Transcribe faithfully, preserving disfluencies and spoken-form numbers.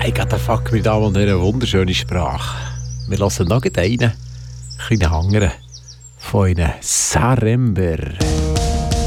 Hey, der fuck mir da mal eine wunderschöne Sprache. Wir lassen noch einen kleinen Hangern von einem Sarember.